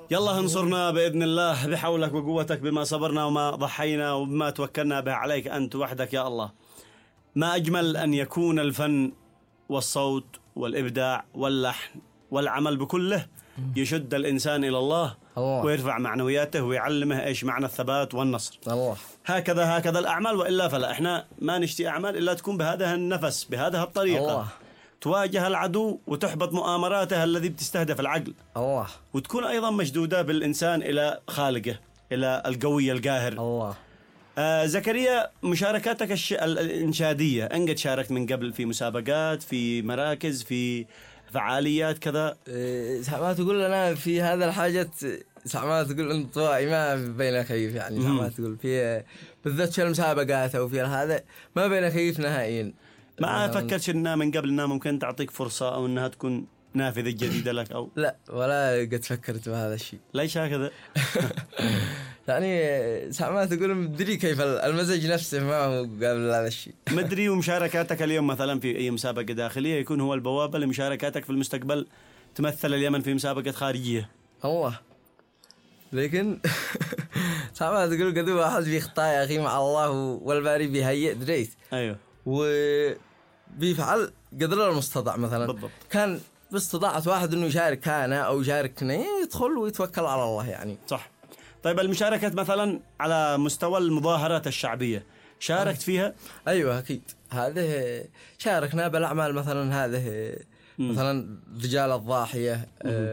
يلا انصرنا بإذن الله بحولك وقوتك، بما صبرنا وما ضحينا وبما توكلنا به عليك أنت وحدك يا الله. ما أجمل أن يكون الفن والصوت والإبداع واللحن والعمل بكله يشد الإنسان إلى الله ويرفع معنوياته ويعلمه إيش معنى الثبات والنصر. الله. هكذا الأعمال، وإلا فلا. إحنا ما نشتي أعمال إلا تكون بهذا النفس، بهذه الطريقة. الله. تواجه العدو وتحبط مؤامراته الذي بتستهدف العقل. الله. وتكون أيضا مشدودة بالإنسان إلى خالقه، إلى القوي القاهر. الله. زكريا، مشاركاتك الإنشادية، أن قد شاركت من قبل في مسابقات، في مراكز، في فعاليات كذا؟ ما تقول أنا في هذا الحاجة، ما تقول انطوائي ما بين كيف يعني. ما تقول في بالذات في المسابقات أو في هذا ما بين كيف نهائيا. ما فكرتش إنها من قبل إنها ممكن تعطيك فرصة أو إنها تكون نافذة جديدة لك أو لا، ولا قد فكرت بهذا الشيء. ليش هكذا؟ يعني ما تقول مدري كيف المزج نفسه ما هو قابل هذا الشيء. مدري. ومشاركاتك اليوم مثلا في أي مسابقة داخلية يكون هو البوابة لمشاركاتك في المستقبل، تمثل اليمن في مسابقة خارجية. الله. لكن ما تقول قد واحد بيخطأ يا أخي مع الله والباري بيهيئ دريت. أيوه. وبيفعل قدر المستطاع مثلا. بالضبط. كان باستطاعة واحد إنه يشارك أنا أو يشاركني، يدخل ويتوكل على الله يعني. صح. طيب المشاركات مثلا على مستوى المظاهرات الشعبية شاركت فيها؟ أيوة أكيد. هذه شاركنا بالأعمال مثلا، هذه مثلا رجال الضاحية،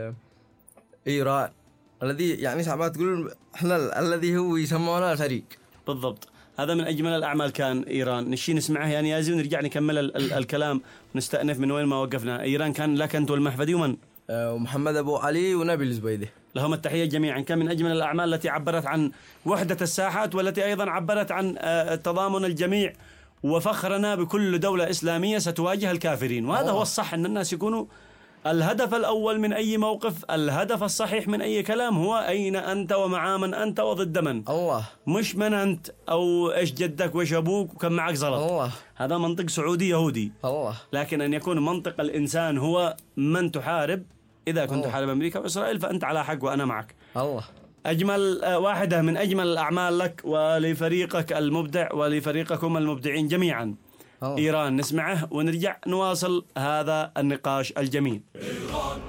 إيران الذي يعني ساعات تقول إحنا الذي هو يسمونه الفريق. بالضبط. هذا من أجمل الأعمال كان إيران. نشي نسمعه يعني يازي ونرجع نكمل الكلام ونستأنف من وين ما وقفنا. إيران كان لك أنت والمحفدي ومن؟ ومحمد أبو علي ونبيل الزبيدي. لهم التحية جميعا. كان من أجمل الأعمال التي عبرت عن وحدة الساحات، والتي أيضا عبرت عن تضامن الجميع وفخرنا بكل دولة إسلامية ستواجه الكافرين. وهذا هو الصح، أن الناس يكونوا الهدف الأول من أي موقف، الهدف الصحيح من أي كلام هو أين أنت ومع من أنت وضد من. الله. مش من أنت أو إيش جدك وإيش أبوك وكم معك زلط. الله. هذا منطق سعودي يهودي. الله. لكن أن يكون منطق الإنسان هو من تحارب. إذا كنت تحارب أمريكا وإسرائيل فأنت على حق وأنا معك. الله. أجمل واحدة من أجمل الأعمال لك ولفريقك المبدع ولفريقكم المبدعين جميعا. إيران نسمعه ونرجع نواصل هذا النقاش الجميل.